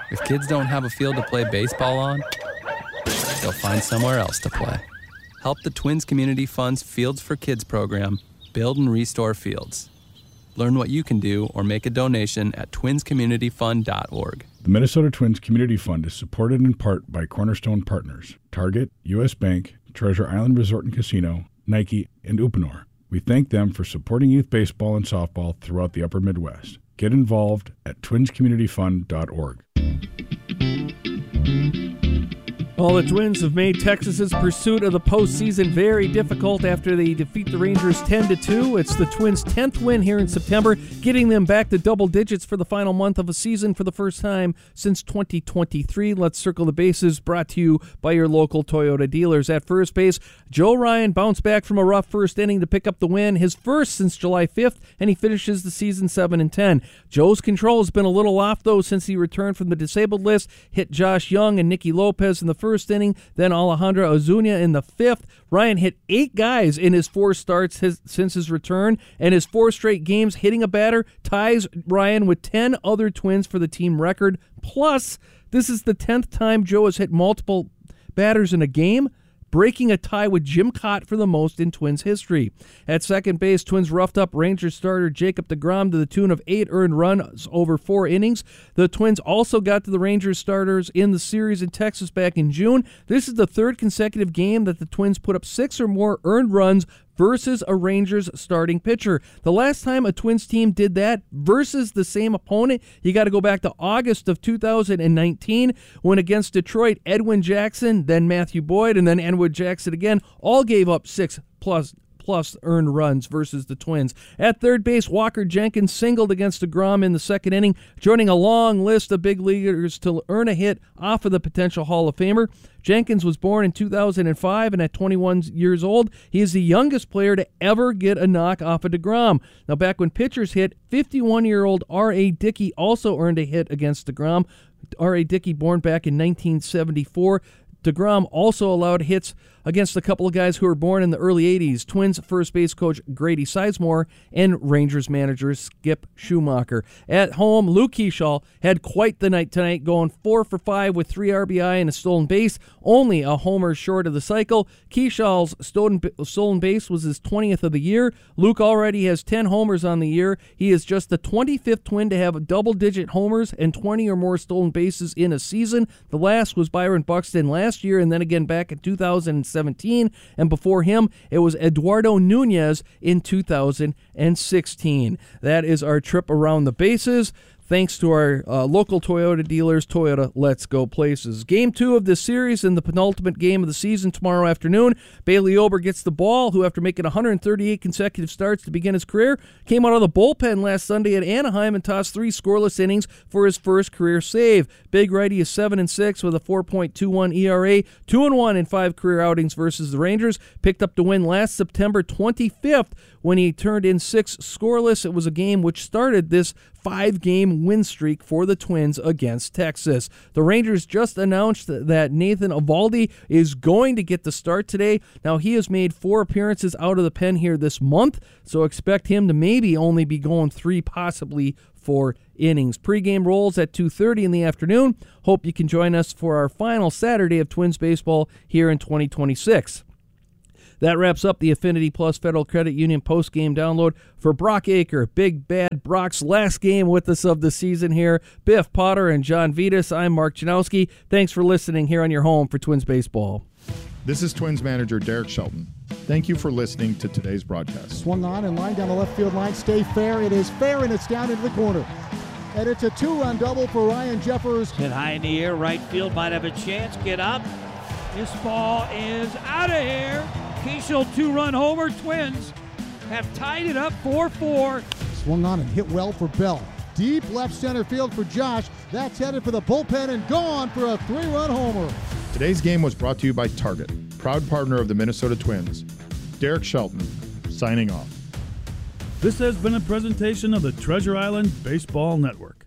If kids don't have a field to play baseball on, they'll find somewhere else to play. Help the Twins Community Fund's Fields for Kids program build and restore fields. Learn what you can do or make a donation at twinscommunityfund.org. The Minnesota Twins Community Fund is supported in part by Cornerstone Partners, Target, U.S. Bank, Treasure Island Resort and Casino, Nike, and Uponor. We thank them for supporting youth baseball and softball throughout the Upper Midwest. Get involved at twinscommunityfund.org. Well, the Twins have made Texas's pursuit of the postseason very difficult after they defeat the Rangers 10-2. It's the Twins' 10th win here in September, getting them back to double digits for the final month of a season for the first time since 2023. Let's circle the bases, brought to you by your local Toyota dealers. At first base, Joe Ryan bounced back from a rough first inning to pick up the win, his first since July 5th, and he finishes the season 7-10. Joe's control has been a little off, though, since he returned from the disabled list, hit Josh Young and Nicky Lopez in the first inning, then Alejandro Ozuna in the fifth. Ryan hit 8 guys in his 4 starts since his return, and his 4 straight games hitting a batter ties Ryan with 10 other Twins for the team record. Plus, this is the 10th time Joe has hit multiple batters in a game, breaking a tie with Jim Cott for the most in Twins history. At second base, Twins roughed up Rangers starter Jacob deGrom to the tune of 8 earned runs over 4 innings. The Twins also got to the Rangers starters in the series in Texas back in June. This is the 3rd consecutive game that the Twins put up 6 or more earned runs versus a Rangers starting pitcher. The last time a Twins team did that versus the same opponent, you got to go back to August of 2019 when against Detroit, Edwin Jackson, then Matthew Boyd, and then Edwin Jackson again, all gave up 6+ earned runs versus the Twins. At third base, Walker Jenkins singled against deGrom in the second inning, joining a long list of big leaguers to earn a hit off of the potential Hall of Famer. Jenkins was born in 2005, and at 21 years old, he is the youngest player to ever get a knock off of deGrom. Now, back when pitchers hit, 51-year-old R.A. Dickey also earned a hit against deGrom. R.A. Dickey, born back in 1974. deGrom also allowed hits against a couple of guys who were born in the early 80s, Twins first base coach Grady Sizemore and Rangers manager Skip Schumacher. At home, Luke Keeschall had quite the night tonight, going 4 for 5 with 3 RBI and a stolen base, only a homer short of the cycle. Keeschall's stolen base was his 20th of the year. Luke already has 10 homers on the year. He is just the 25th Twin to have double-digit homers and 20 or more stolen bases in a season. The last was Byron Buxton last year, and then again back in 2017, and before him, it was Eduardo Nunez in 2016. That is our trip around the bases. Thanks to our local Toyota dealers, Toyota Let's Go Places. Game 2 of this series and the penultimate game of the season tomorrow afternoon. Bailey Ober gets the ball, who after making 138 consecutive starts to begin his career, came out of the bullpen last Sunday at Anaheim and tossed 3 scoreless innings for his first career save. Big righty is 7-6 with a 4.21 ERA, 2-1 in 5 career outings versus the Rangers. Picked up the win last September 25th when he turned in 6 scoreless. It was a game which started this 5-game win streak for the Twins against Texas. The Rangers just announced that Nathan Eovaldi is going to get the start today. Now, he has made 4 appearances out of the pen here this month, so expect him to maybe only be going 3, possibly 4 innings. Pre-game rolls at 2:30 in the afternoon. Hope you can join us for our final Saturday of Twins baseball here in 2026. That wraps up the Affinity Plus Federal Credit Union post-game download for Brock Aker. Big Bad Brock's last game with us of the season here. Biff Potter and John Vitas. I'm Mark Janowski. Thanks for listening here on your home for Twins baseball. This is Twins manager Derek Shelton. Thank you for listening to today's broadcast. Swung on and line down the left field line. Stay fair. It is fair, and it's down into the corner. And it's a 2-run double for Ryan Jeffers. Hit high in the air. Right field might have a chance. Get up. This ball is out of here. Keeschall 2-run homer. Twins have tied it up 4-4. Swung on and hit well for Bell. Deep left center field for Josh. That's headed for the bullpen and gone for a 3-run homer. Today's game was brought to you by Target, proud partner of the Minnesota Twins. Derek Shelton, signing off. This has been a presentation of the Treasure Island Baseball Network.